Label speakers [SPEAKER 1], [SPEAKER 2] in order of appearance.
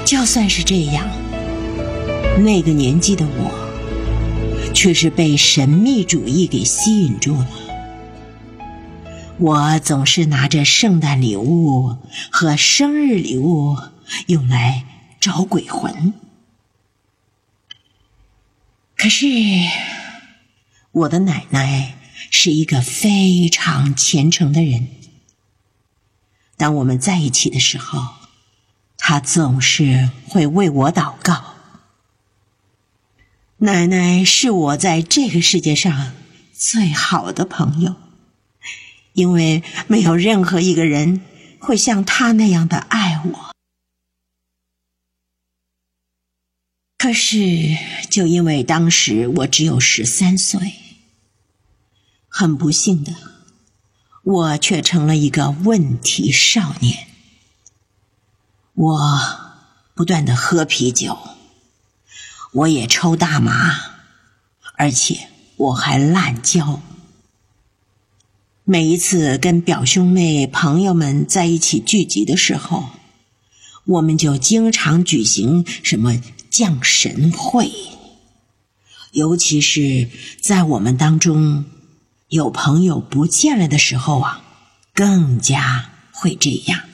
[SPEAKER 1] 就算是这样，那个年纪的我却是被神秘主义给吸引住了。我总是拿着圣诞礼物和生日礼物用来找鬼魂。可是我的奶奶是一个非常虔诚的人，当我们在一起的时候，她总是会为我祷告。奶奶是我在这个世界上最好的朋友，因为没有任何一个人会像她那样的爱我。可是就因为当时我只有13岁，很不幸的，我却成了一个问题少年。我不断地喝啤酒，我也抽大麻，而且我还滥交。每一次跟表兄妹朋友们在一起聚集的时候，我们就经常举行什么降神会，尤其是在我们当中有朋友不见了的时候啊，更加会这样。